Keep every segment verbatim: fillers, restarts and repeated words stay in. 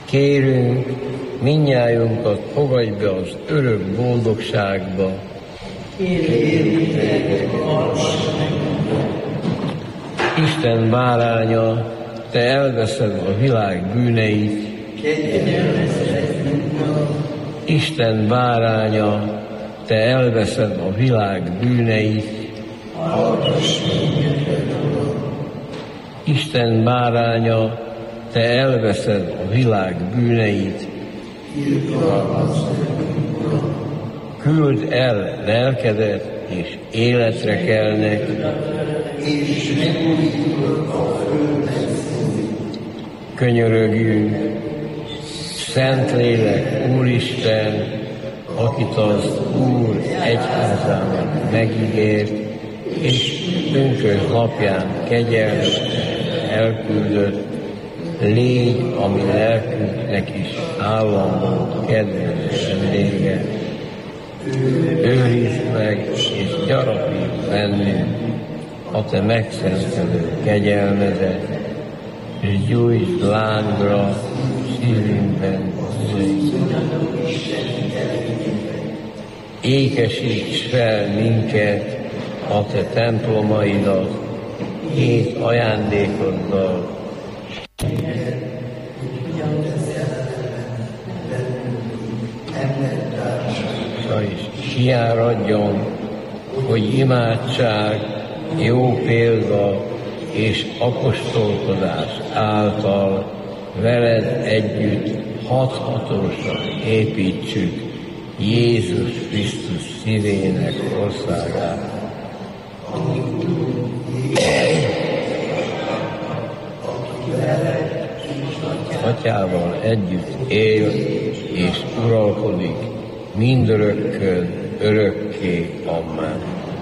Kérünk, mindnyájunkat fogadj be az örök boldogságba. Isten báránya, te elveszed a világ bűneit. Isten báránya, te elveszed a világ bűneit. Isten báránya, te elveszed a világ bűneit. Küld el lelkedet, és életre kelnek. Könyörögjünk, Szentlélek Úristen, akit az Úr egyházának megígért, és pünkösd napján kegyelmet elküldött, légy a mi lelkünknek is állandó kedves vendége. Őrizd meg és gyarapíts bennünk a te megszentelő kegyelmedet, és gyújtsd lángra szívünkben ékesíts fel minket a te templomaidat, hét ajándékoddal, és kiáradjon, hogy imádság, jó példa és apostolkodás által veled együtt hathatósan építsük Jézus Krisztus szívének országát. Atyával együtt él és uralkodik mindörökkön, örökké. Amen.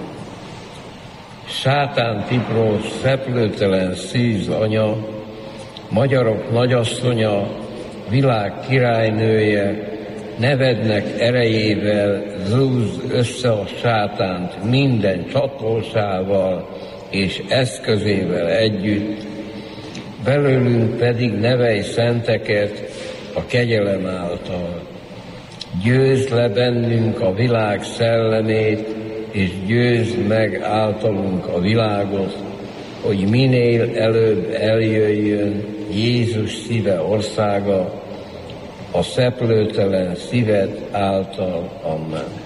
Sátán Tiprós szeplőtelen szíz anya, magyarok nagyasszonya, világ királynője, nevednek erejével zúzd össze a sátánt minden csatolsával és eszközével együtt, belőlünk pedig nevelj szenteket a kegyelem által. Győzd le bennünk a világ szellemét, és győzd meg általunk a világot, hogy minél előbb eljöjjön Jézus szíve országa, a szeplőtelen szíved által. Amen.